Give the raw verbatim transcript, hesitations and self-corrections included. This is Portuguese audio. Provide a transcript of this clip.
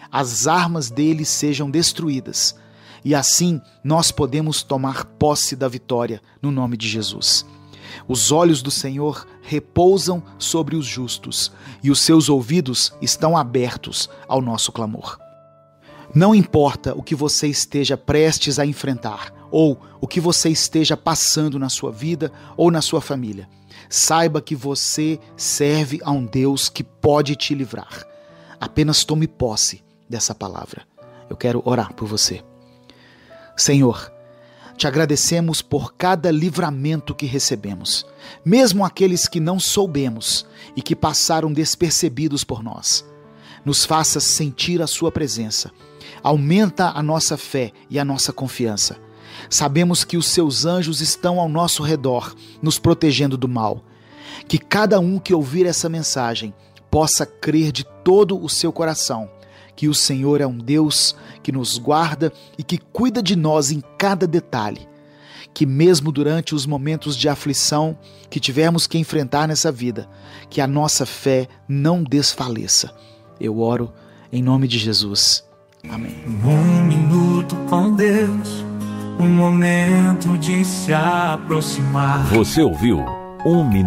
as armas dele sejam destruídas. E assim nós podemos tomar posse da vitória no nome de Jesus. Os olhos do Senhor repousam sobre os justos e os seus ouvidos estão abertos ao nosso clamor. Não importa o que você esteja prestes a enfrentar ou o que você esteja passando na sua vida ou na sua família, saiba que você serve a um Deus que pode te livrar. Apenas tome posse dessa palavra. Eu quero orar por você. Senhor, te agradecemos por cada livramento que recebemos, mesmo aqueles que não soubemos e que passaram despercebidos por nós. Nos faça sentir a sua presença. Aumenta a nossa fé e a nossa confiança. Sabemos que os seus anjos estão ao nosso redor, nos protegendo do mal. Que cada um que ouvir essa mensagem possa crer de todo o seu coração que o Senhor é um Deus que nos guarda e que cuida de nós em cada detalhe. Que mesmo durante os momentos de aflição que tivermos que enfrentar nessa vida, que a nossa fé não desfaleça. Eu oro em nome de Jesus. Amém. Um minuto com Deus, um momento de se aproximar. Você ouviu Um Minuto